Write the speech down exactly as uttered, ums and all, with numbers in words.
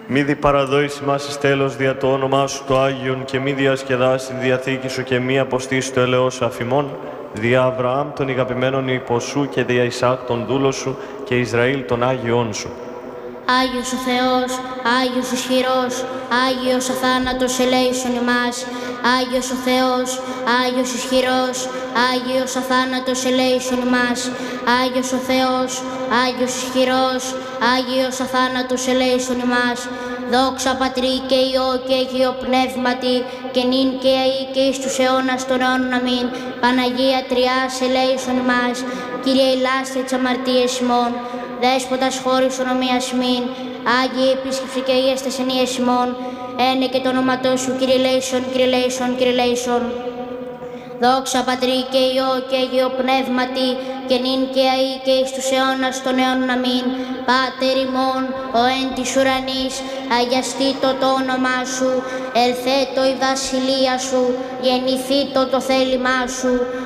Μη δι παραδόηση μας εις τέλος δια το όνομά σου το Άγιον και μη διασκεδάσει τη διαθήκη σου και μη αποστήσει το ελαιός αφημών, δια Αβραάμ τον ηγαπημένον υπό σου και δια Ισαάκ τον δούλο σου και Ισραήλ τον Άγιον σου. Άγιος ο Θεός, Άγιος ισχυρός, Άγιος αθάνατος ελέησον ημάς. Άγιος ο Θεός, Άγιος ισχυρός, Άγιος αθάνατος ελέησον ημάς. Άγιος ο Θεός, Άγιος ισχυρός, Άγιος αθάνατος ελέησον ημάς. Δόξα Πατρί και Υιό και Αγίο Πνεύματι, και νυν και αεί και εις τους αιώνας των αιώνων αμήν. Παναγία Τριάς ελέησον ημάς. Κύριε ηλάστε τις αμαρτίες ημών. Δέσποτας χώρης ονομίας μην, Άγιοι επίσκεψη και Αγίας τεσσενίες ημών, ένε και το όνοματό σου, Κύριε λέησον, Κύριε λέησον, Κύριε λέησον. Δόξα Πατρί και Υιό και Αγίο Πνεύματι, και νυν και αεί και εις τους αιώνας των αιώνων αμήν. Πάτερ ημών, ο εν της ουρανής, αγιαστήτω το όνομά σου, ελθέτω η βασιλεία σου, γεννηθήτω το θέλημά σου,